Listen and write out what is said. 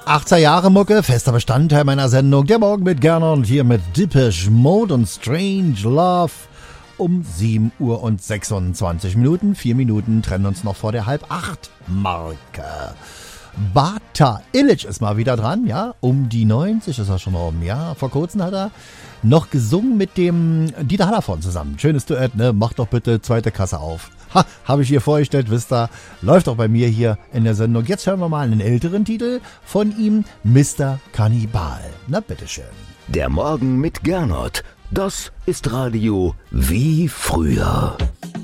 80er Jahre Mucke, fester Bestandteil meiner Sendung. Der Morgen mit Gernot und hier mit Depeche Mode und Strange Love um 7 Uhr und 26 Minuten. 4 Minuten trennen uns noch vor der Halb-8-Marke. Bata Illich ist mal wieder dran, ja, um die 90 ist er schon rum, ja. Vor kurzem hat er noch gesungen mit dem Dieter Hallervorden zusammen. Schönes Duett, ne? Mach doch bitte zweite Kasse auf. Ha, habe ich hier vorgestellt, wisst ihr, läuft auch bei mir hier in der Sendung. Jetzt hören wir mal einen älteren Titel von ihm, Mr. Kannibal. Na, bitteschön. Der Morgen mit Gernot, das ist Radio wie früher.